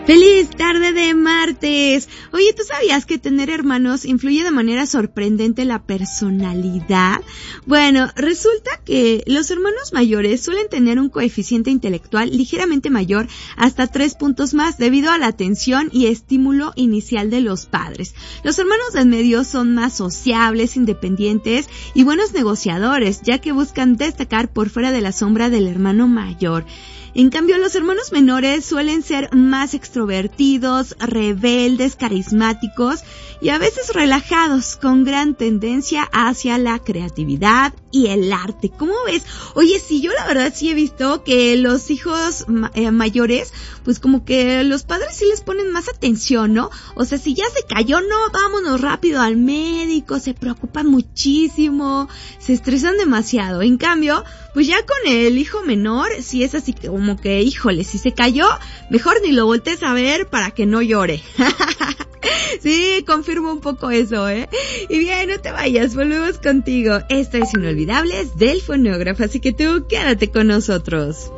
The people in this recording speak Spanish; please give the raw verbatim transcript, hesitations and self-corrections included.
¡Feliz tarde de martes! Oye, ¿tú sabías que tener hermanos influye de manera sorprendente la personalidad? Bueno, resulta que los hermanos mayores suelen tener un coeficiente intelectual ligeramente mayor, hasta tres puntos más, debido a la atención y estímulo inicial de los padres. Los hermanos del medio son más sociables, independientes y buenos negociadores, ya que buscan destacar por fuera de la sombra del hermano mayor. En cambio, los hermanos menores suelen ser más extrovertidos, rebeldes, carismáticos y a veces relajados, con gran tendencia hacia la creatividad y el arte. ¿Cómo ves? Oye, sí, yo la verdad sí he visto que los hijos eh, mayores, pues como que los padres sí les ponen más atención, ¿no? O sea, si ya se cayó, no, vámonos rápido al médico, se preocupan muchísimo, se estresan demasiado. En cambio, pues ya con el hijo menor, sí es así como que, híjole, si se cayó, mejor ni lo voltees a ver para que no llore. Sí, confirmo un poco eso, ¿eh? Y bien, no te vayas, volvemos contigo. Esto es Inolvidables del Fonógrafo, así que tú quédate con nosotros.